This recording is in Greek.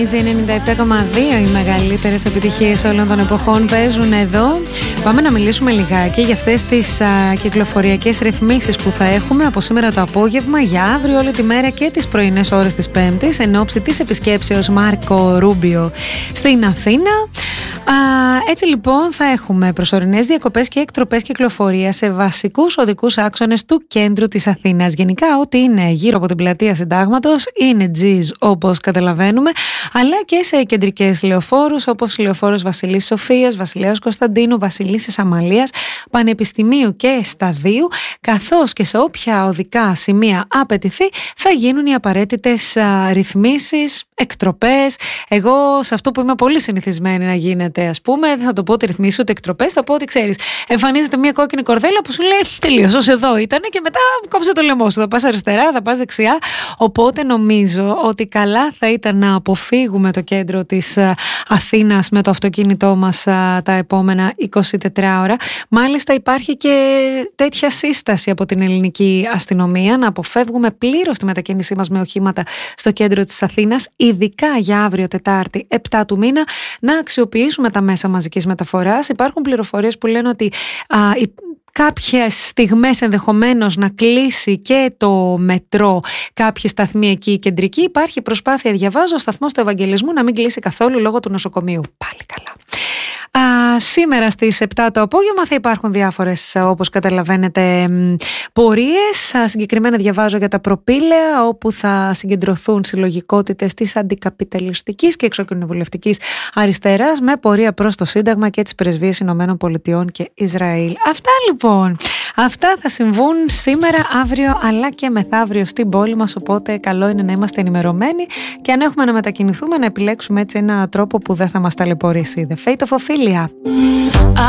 97,2 οι μεγαλύτερες επιτυχίες όλων των εποχών παίζουν εδώ. Πάμε να μιλήσουμε λιγάκι για αυτές τις κυκλοφοριακές ρυθμίσεις που θα έχουμε από σήμερα το απόγευμα για αύριο όλη τη μέρα και τις πρωινές ώρες της Πέμπτης εν ώψη της επισκέψεως Μάρκο Ρούμπιο στην Αθήνα. Έτσι λοιπόν θα έχουμε προσωρινές διακοπές και εκτροπές κυκλοφορίας σε βασικούς οδικούς άξονες του κέντρου της Αθήνας. Γενικά ό,τι είναι γύρω από την πλατεία Συντάγματος είναι τζιζ όπως καταλαβαίνουμε, αλλά και σε κεντρικές λεωφόρους όπως λεωφόρος Βασιλής Σοφίας, Βασιλέως Κωνσταντίνου, Βασιλίσσης Αμαλίας, Πανεπιστημίου και Σταδίου, καθώς και σε όποια οδικά σημεία απαιτηθεί θα γίνουν οι απαραίτητες ρυθμίσεις, εκτροπές. Εγώ σε αυτό που είμαι πολύ συνηθισμένη να γίνεται, ας πούμε, δεν θα το πω ότι ρυθμίσεις ούτε εκτροπές, θα πω ότι ξέρεις, εμφανίζεται μια κόκκινη κορδέλα που σου λέει τελείως, ως εδώ ήτανε και μετά κόψε το λαιμό σου, θα πας αριστερά, θα πας δεξιά. Οπότε νομίζω ότι καλά θα ήταν να αποφύγουμε το κέντρο της Αθήνας με το αυτοκίνητό μας τα επόμενα 24 ώρα. Μάλιστα υπάρχει και τέτοια σύσταση από την ελληνική αστυνομία να αποφεύγουμε πλήρως τη μετακίνησή μας με οχήματα στο κέντρο της Αθήνας, ειδικά για αύριο Τετάρτη 7 του μήνα, να αξιοποιήσουμε τα μέσα μαζικής μεταφοράς. Υπάρχουν πληροφορίες που λένε ότι κάποιες στιγμές ενδεχομένως να κλείσει και το μετρό, κάποιοι σταθμοί εκεί κεντρικοί. Υπάρχει προσπάθεια, διαβάζω, ο σταθμός του Ευαγγελισμού να μην κλείσει καθόλου λόγω του νοσοκομείου. Πάλι καλά. Σήμερα στις 7 το απόγευμα θα υπάρχουν διάφορες, όπως καταλαβαίνετε, πορείες. Συγκεκριμένα διαβάζω για τα προπήλαια, όπου θα συγκεντρωθούν συλλογικότητες της αντικαπιταλιστικής και εξοκοινοβουλευτικής αριστεράς με πορεία προς το Σύνταγμα και τις πρεσβείες Ηνωμένων Πολιτειών και Ισραήλ. Αυτά λοιπόν. Αυτά θα συμβούν σήμερα, αύριο αλλά και μεθαύριο στην πόλη μας, οπότε καλό είναι να είμαστε ενημερωμένοι και αν έχουμε να μετακινηθούμε να επιλέξουμε έτσι ένα τρόπο που δεν θα μας ταλαιπωρήσει. The Fate of Ophelia.